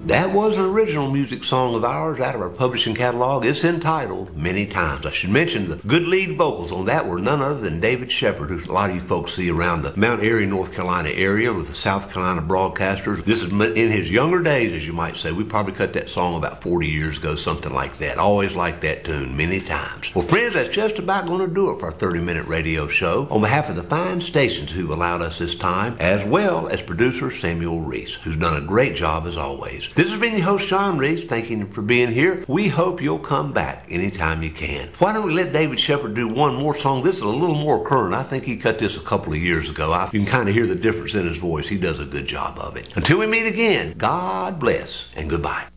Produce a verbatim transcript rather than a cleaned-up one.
That was an original music song of ours out of our publishing catalog. It's entitled Many Times. I should mention the good lead vocals on that were none other than David Shepard, who a lot of you folks see around the Mount Airy, North Carolina area with the South Carolina broadcasters. This is in his younger days, as you might say. We probably cut that song about forty years ago, something like that. Always liked that tune, Many Times. Well, friends, that's just about going to do it for our thirty-minute radio show. On behalf of the fine stations who've allowed us this time, as well as producer Samuel Reese, who's done a great job as always. This has been your host, Sean Reese. Thanking you for being here. We hope you'll come back anytime you can. Why don't we let David Shepard do one more song? This is a little more current. I think he cut this a couple of years ago. I, you can kind of hear the difference in his voice. He does a good job of it. Until we meet again, God bless and goodbye.